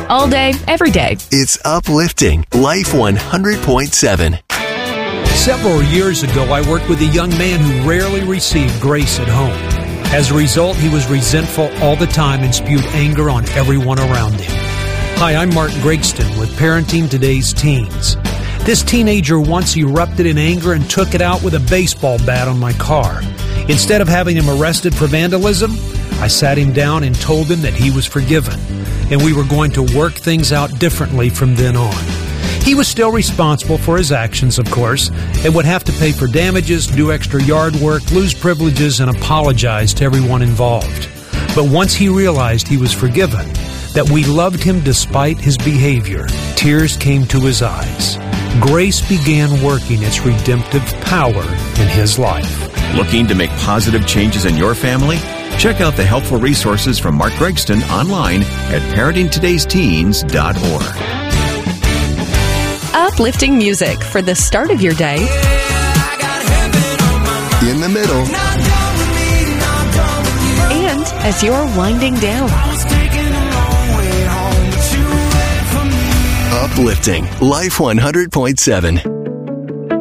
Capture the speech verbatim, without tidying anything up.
All day, every day. It's uplifting. Life one hundred point seven. Several years ago, I worked with a young man who rarely received grace at home. As a result, he was resentful all the time and spewed anger on everyone around him. Hi, I'm Mark Gregston with Parenting Today's Teens. This teenager once erupted in anger and took it out with a baseball bat on my car. Instead of having him arrested for vandalism, I sat him down and told him that he was forgiven, and we were going to work things out differently from then on. He was still responsible for his actions, of course, and would have to pay for damages, do extra yard work, lose privileges, and apologize to everyone involved. But once he realized he was forgiven, that we loved him despite his behavior, tears came to his eyes. Grace began working its redemptive power in his life. Looking to make positive changes in your family? Check out the helpful resources from Mark Gregston online at parenting todays teens dot org. Uplifting music for the start of your day. In the middle. And as you're winding down. Uplifting. Life one hundred point seven.